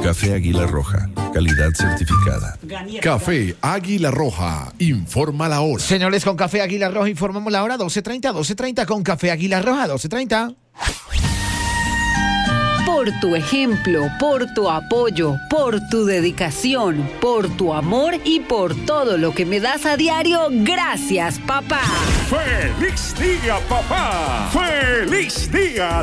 Café Águila Roja, calidad certificada. Café Águila Roja, informa la hora. Señores, con Café Águila Roja informamos la hora, 12:30 con Café Águila Roja, 12:30. Por tu ejemplo, por tu apoyo, por tu dedicación, por tu amor y por todo lo que me das a diario, gracias, papá. ¡Feliz día, papá! ¡Feliz día!